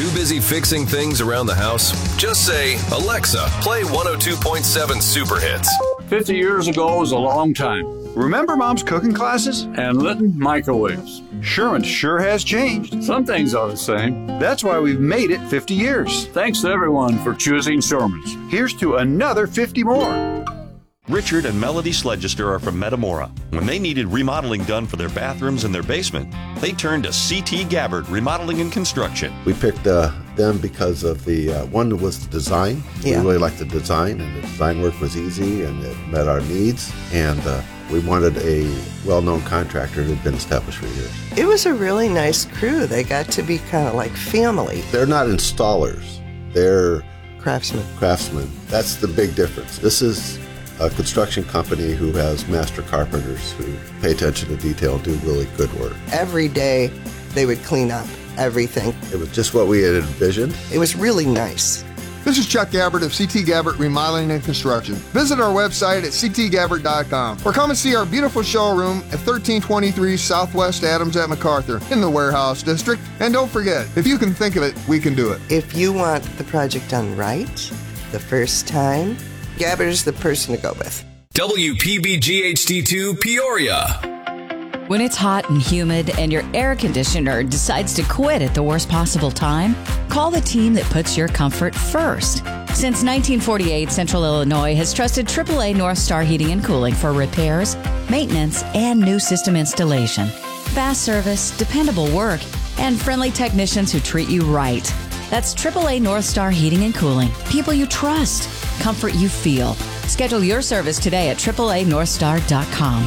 Too busy fixing things around the house? Just say, Alexa, play 102.7 Super Hits. 50 years ago was a long time. Remember Mom's cooking classes? And Litton microwaves. Sherman sure has changed. Some things are the same. That's why we've made it 50 years. Thanks to everyone for choosing Sherman's. Here's to another 50 more. Richard and Melody Sledgister are from Metamora. When they needed remodeling done for their bathrooms and their basement, they turned to C.T. Gabbard Remodeling and Construction. We picked them because of the one was the design. Yeah. We really liked the design, and the design work was easy and it met our needs. And we wanted a well-known contractor that had been established for years. It was a really nice crew. They got to be kind of like family. They're not installers. They're Craftsmen. That's the big difference. This is a construction company who has master carpenters who pay attention to detail and do really good work. Every day they would clean up everything. It was just what we had envisioned. It was really nice. This is Chuck Gabbard of CT Gabbard Remodeling and Construction. Visit our website at ctgabbard.com or come and see our beautiful showroom at 1323 Southwest Adams at MacArthur in the Warehouse District. And don't forget, if you can think of it, we can do it. If you want the project done right, the first time, Gabbard is the person to go with. WPBG-HD2 Peoria. When it's hot and humid and your air conditioner decides to quit at the worst possible time, call the team that puts your comfort first. Since 1948, Central Illinois has trusted AAA North Star Heating and Cooling for repairs, maintenance, and new system installation. Fast service, dependable work, and friendly technicians who treat you right. That's AAA North Star Heating and Cooling. People you trust. Comfort you feel. Schedule your service today at AAANorthstar.com.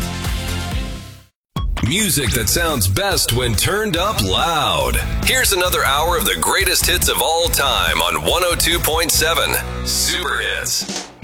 Music that sounds best when turned up loud. Here's another hour of the greatest hits of all time on 102.7 Super Hits.